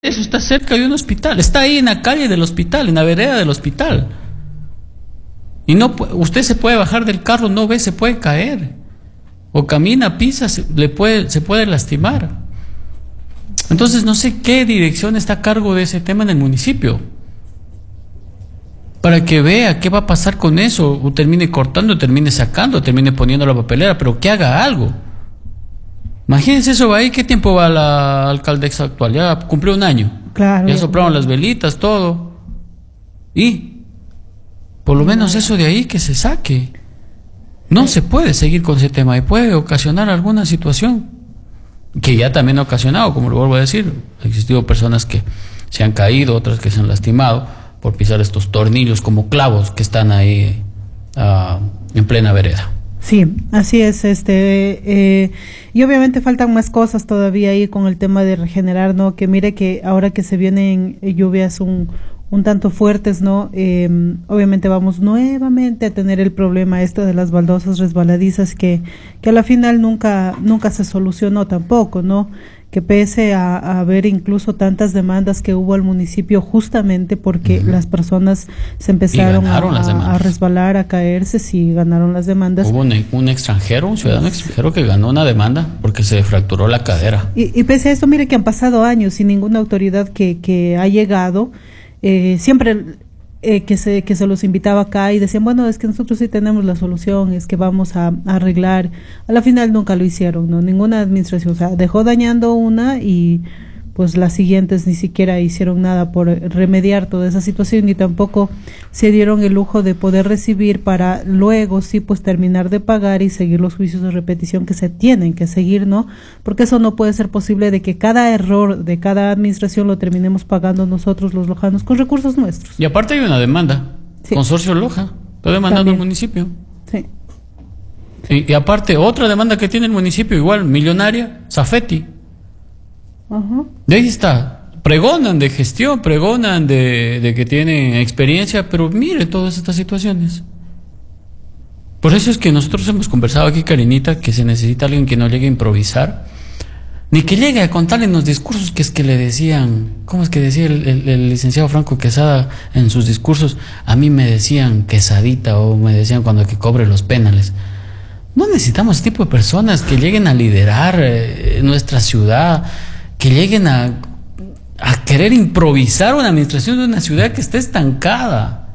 Eso está cerca de un hospital, está ahí en la calle del hospital, en la vereda del hospital. Y no, usted se puede bajar del carro, no ve, se puede caer. O camina, pisa, se puede lastimar. Entonces no sé qué dirección está a cargo de ese tema en el municipio. Para que vea qué va a pasar con eso, o termine cortando, termine sacando, termine poniendo la papelera, pero que haga algo. Imagínense eso, ahí qué tiempo va la alcaldesa actual, ya cumplió un año. Claro. Ya soplaron las velitas, todo. Y por lo menos eso de ahí que se saque. No se puede seguir con ese tema y puede ocasionar alguna situación que ya también ha ocasionado, como lo vuelvo a decir. Ha existido personas que se han caído, otras que se han lastimado por pisar estos tornillos como clavos que están ahí en plena vereda. Sí, así es, y obviamente faltan más cosas todavía ahí con el tema de regenerar, ¿no? Que mire que ahora que se vienen lluvias un tanto fuertes, ¿no? Obviamente vamos nuevamente a tener el problema de las baldosas resbaladizas que a la final nunca se solucionó tampoco, ¿no? Que pese a haber incluso tantas demandas que hubo al municipio justamente porque las personas se empezaron a resbalar, a caerse, sí ganaron las demandas. Hubo un extranjero, un ciudadano extranjero que ganó una demanda porque se fracturó la cadera. Y pese a esto, mire que han pasado años sin ninguna autoridad que ha llegado, siempre que se los invitaba acá y decían, bueno, es que nosotros sí tenemos la solución, es que vamos a arreglar. A la final nunca lo hicieron, ¿no? Ninguna administración, o sea, dejó dañando una y pues las siguientes ni siquiera hicieron nada por remediar toda esa situación, y tampoco se dieron el lujo de poder recibir para luego sí pues terminar de pagar y seguir los juicios de repetición que se tienen que seguir, ¿no? Porque eso no puede ser posible de que cada error de cada administración lo terminemos pagando nosotros los lojanos con recursos nuestros. Y aparte hay una demanda, sí. Consorcio Loja, está demandando al municipio. Sí. Y aparte otra demanda que tiene el municipio igual, millonaria, Safety. De ahí está, pregonan de gestión, pregonan de que tienen experiencia, pero mire todas estas situaciones. Por eso es que nosotros hemos conversado aquí, Karinita, que se necesita alguien que no llegue a improvisar, ni que llegue a contarle en los discursos que es que le decían, ¿cómo es que decía el licenciado Franco Quesada en sus discursos? A mí me decían quesadita, o me decían cuando que cobre los penales. No necesitamos ese tipo de personas que lleguen a liderar nuestra ciudad, que lleguen a querer improvisar una administración de una ciudad que está estancada.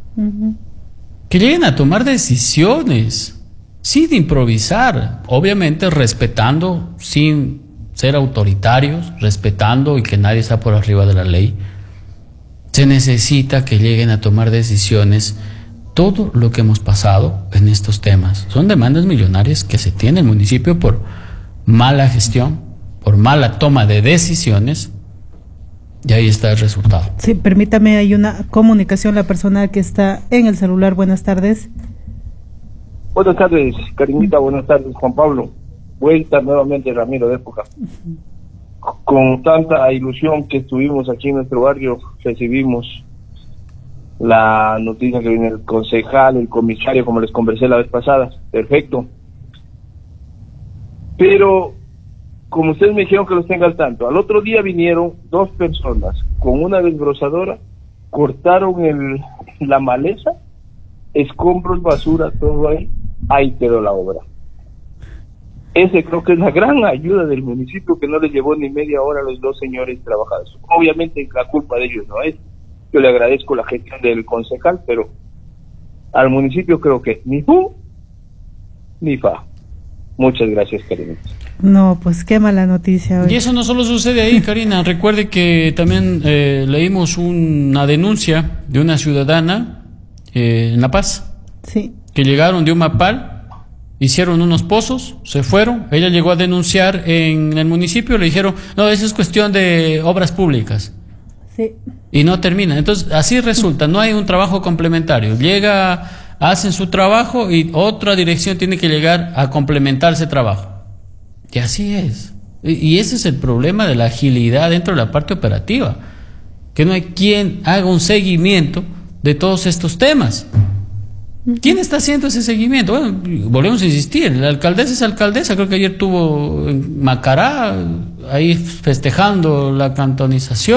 Que lleguen a tomar decisiones, sí, de improvisar, obviamente respetando, sin ser autoritarios, respetando y que nadie está por arriba de la ley. Se necesita que lleguen a tomar decisiones. Todo lo que hemos pasado en estos temas son demandas millonarias que se tiene el municipio por mala gestión, por mala toma de decisiones, y ahí está el resultado. Sí, permítame, hay una comunicación, la persona que está en el celular. Buenas tardes. Buenas tardes, Karinita, buenas tardes, Juan Pablo. Vuelta nuevamente, Ramiro de Época. Con tanta ilusión que estuvimos aquí en nuestro barrio, recibimos la noticia que viene el concejal, el comisario, como les conversé la vez pasada. Perfecto. Pero como ustedes me dijeron que los tenga al tanto, al otro día vinieron dos personas con una desbrozadora, cortaron la maleza, escombros, basura, todo ahí quedó la obra. Ese creo que es la gran ayuda del municipio, que no les llevó ni media hora a los dos señores trabajadores. Obviamente la culpa de ellos no es, yo le agradezco la gestión del concejal, pero al municipio creo que ni fu ni fa. Muchas gracias, Karina. No, pues qué mala noticia hoy. Y eso no solo sucede ahí, Karina. Recuerde que también leímos una denuncia de una ciudadana en La Paz. Sí. Que llegaron de un mapal, hicieron unos pozos, se fueron. Ella llegó a denunciar en el municipio, le dijeron, no, eso es cuestión de obras públicas. Sí. Y no termina. Entonces, así resulta, no hay un trabajo complementario. Hacen su trabajo y otra dirección tiene que llegar a complementar ese trabajo. Y así es. Y ese es el problema de la agilidad dentro de la parte operativa. Que no hay quien haga un seguimiento de todos estos temas. ¿Quién está haciendo ese seguimiento? Bueno, volvemos a insistir, la alcaldesa es alcaldesa, creo que ayer estuvo en Macará, ahí festejando la cantonización.